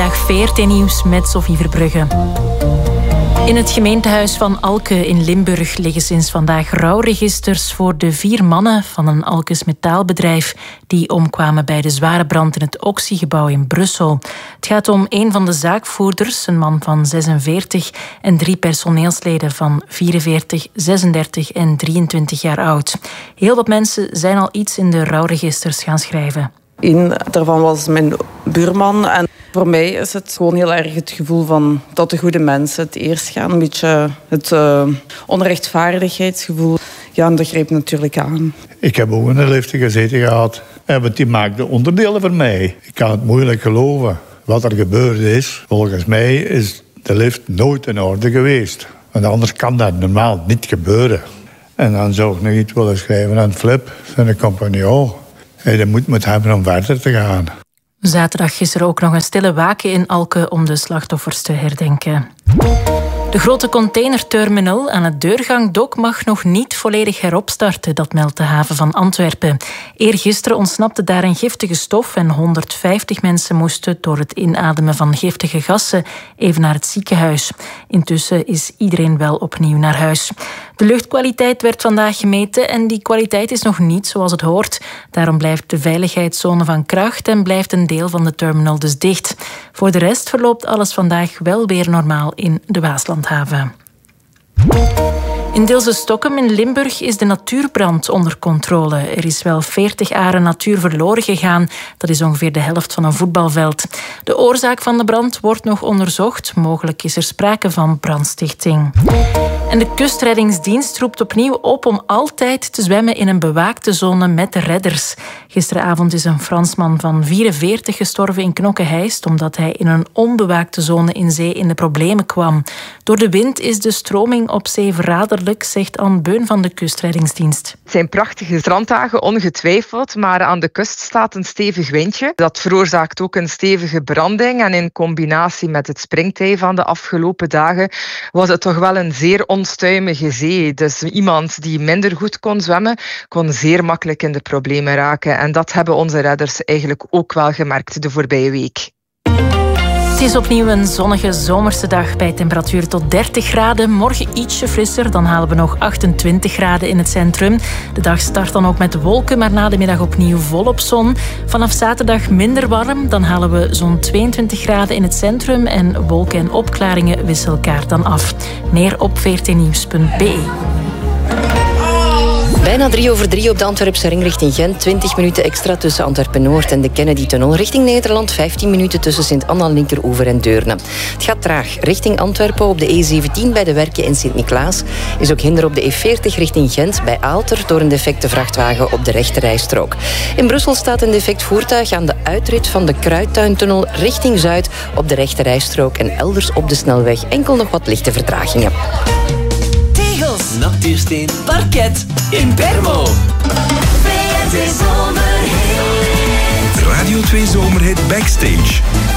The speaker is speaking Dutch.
Goedemiddag, VRT-nieuws met Sophie Verbrugge. In het gemeentehuis van Alke in Limburg liggen sinds vandaag rouwregisters voor de 4 mannen van een Alkes metaalbedrijf die omkwamen bij de zware brand in het Oxy-gebouw in Brussel. Het gaat om een van de zaakvoerders, een man van 46, en 3 personeelsleden van 44, 36 en 23 jaar oud. Heel wat mensen zijn al iets in de rouwregisters gaan schrijven. Een daarvan was mijn buurman. En voor mij is het gewoon heel erg het gevoel van dat de goede mensen het eerst gaan. Een beetje het onrechtvaardigheidsgevoel. Ja, en dat greep natuurlijk aan. Ik heb ook in de lift gezeten gehad. Want die maakte onderdelen voor mij. Ik kan het moeilijk geloven wat er gebeurd is. Volgens mij is de lift nooit in orde geweest. Want anders kan dat normaal niet gebeuren. En dan zou ik nog iets willen schrijven aan Flip, zijn compagnon. Hij moet hebben om verder te gaan. Zaterdag is er ook nog een stille waken in Alke om de slachtoffers te herdenken. De grote containerterminal aan het Deurgangdok mag nog niet volledig heropstarten, dat meldt de haven van Antwerpen. Eergisteren ontsnapte daar een giftige stof en 150 mensen moesten door het inademen van giftige gassen even naar het ziekenhuis. Intussen is iedereen wel opnieuw naar huis. De luchtkwaliteit werd vandaag gemeten en die kwaliteit is nog niet zoals het hoort. Daarom blijft de veiligheidszone van kracht en blijft een deel van de terminal dus dicht. Voor de rest verloopt alles vandaag wel weer normaal in de Waaslandhaven. In Deelze-Stokkem in Limburg is de natuurbrand onder controle. Er is wel 40 aren natuur verloren gegaan. Dat is ongeveer de helft van een voetbalveld. De oorzaak van de brand wordt nog onderzocht. Mogelijk is er sprake van brandstichting. En de kustreddingsdienst roept opnieuw op om altijd te zwemmen in een bewaakte zone met redders. Gisteravond is een Fransman van 44 gestorven in Knokke-Heist omdat hij in een onbewaakte zone in zee in de problemen kwam. Door de wind is de stroming op zee verraderlijk, zegt Anne Beun van de kustreddingsdienst. Het zijn prachtige stranddagen, ongetwijfeld, maar aan de kust staat een stevig windje. Dat veroorzaakt ook een stevige branding en in combinatie met het springtij van de afgelopen dagen was het toch wel een zeer onstuimige zee. Dus iemand die minder goed kon zwemmen, kon zeer makkelijk in de problemen raken. En dat hebben onze redders eigenlijk ook wel gemerkt de voorbije week. Het is opnieuw een zonnige zomerse dag bij temperatuur tot 30 graden. Morgen ietsje frisser, dan halen we nog 28 graden in het centrum. De dag start dan ook met wolken, maar na de middag opnieuw volop zon. Vanaf zaterdag minder warm, dan halen we zo'n 22 graden in het centrum. En wolken en opklaringen wisselen elkaar dan af. Meer op vrtnieuws.be. Bijna 3:03 op de Antwerpse ring richting Gent. 20 minuten extra tussen Antwerpen-Noord en de Kennedy-tunnel. Richting Nederland 15 minuten tussen Sint-Anna, Linkeroever en Deurne. Het gaat traag. Richting Antwerpen op de E17 bij de Werken in Sint-Niklaas. Is ook hinder op de E40 richting Gent bij Aalter door een defecte vrachtwagen op de rechterrijstrook. In Brussel staat een defect voertuig aan de uitrit van de Kruidtuintunnel richting Zuid op de rechterrijstrook en elders op de snelweg enkel nog wat lichte vertragingen. Natuursteen, parket, in Bermo. Radio 2 Zomerhit Backstage.